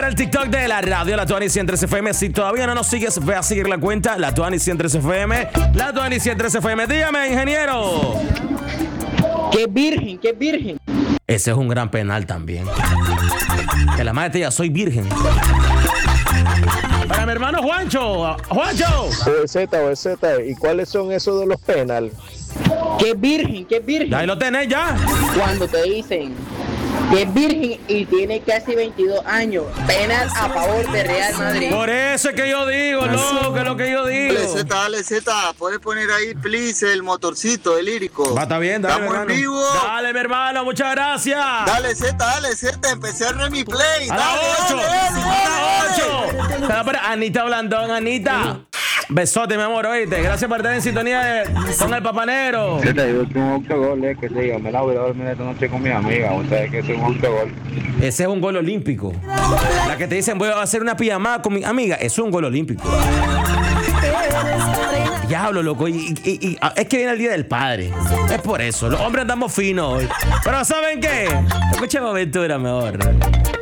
el TikTok de la radio, la Tuani 103 FM. Si todavía no nos sigues, ve a seguir la cuenta, la Tuani 103 FM. La Tuani 103 FM. Dígame, ingeniero. ¡Qué virgen, qué virgen! Ese es un gran penal también. Que la madre te diga, soy virgen. Para mi hermano Juancho. ¡Juancho! OZ, ¿y cuáles son esos de los penal? ¡Qué virgen, qué virgen! Ahí lo tenés ya. Cuando te dicen que es virgen y tiene casi 22 años, penal a favor de Real Madrid. Por eso es que yo digo, loco, que es lo que yo digo. Dale, Z, puedes poner ahí, please, el motorcito, el lírico. Va, está bien, dale, estamos mi hermano. en vivo. Dale, mi hermano, muchas gracias. Dale, Z, empecé a Remy Play. A las 8. A las 8. Para Anita Blandón, Anita. Besote, mi amor, oíste. Gracias por estar en sintonía con el papanero. Sí, te digo que un autogol es que te diga, me la voy a dormir esta noche con mi amiga. Ustedes que es un autogol. Ese es un gol olímpico. La que te dicen, voy a hacer una pijamada con mi amiga, eso es un gol olímpico. Diablo, loco. Y es que viene el Día del Padre. Es por eso. Los hombres andamos finos hoy. Pero ¿saben qué? Escuchemos Aventura mejor.